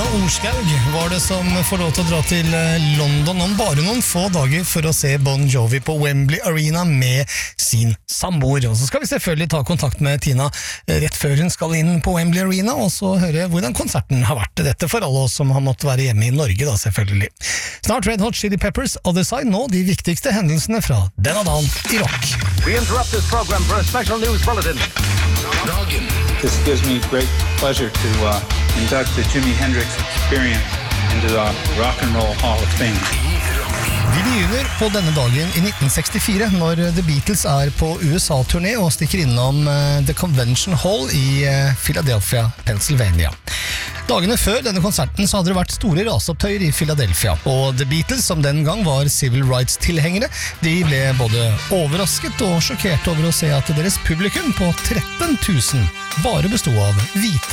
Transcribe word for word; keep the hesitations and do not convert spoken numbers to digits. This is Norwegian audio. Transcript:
Arne Orskaug var det som får lov til å dra til London om bare noen få dager for å se Bon Jovi på Wembley Arena med sin samboer. Og så skal vi selvfølgelig ta kontakt med Tina rett før hun skal inn på Wembley Arena, og så høre hvordan konserten har vært. Dette for alle oss som har måttet være hjemme i Norge, da selvfølgelig. Snart Red Hot Chili Peppers, Other Side, nå de viktigste hendelsene fra denne dagen i rock. We interrupt this program for a special news bulletin. Dagen. This gives me great pleasure to uh, induct the Jimi Hendrix Experience into the Rock and Roll Hall of Fame. Vi begynner på denne dagen i nitten sekstifire, når The Beatles er på U S A-turné og stikker innom The Convention Hall i Philadelphia, Pennsylvania. Dagene før denne konserten så hadde det vært store rasopptøyer i Philadelphia, og The Beatles, som den gang var civil rights-tilhengere, de ble både overrasket og sjokkert over å se at deres publikum på tretten tusen bare bestod av hvite.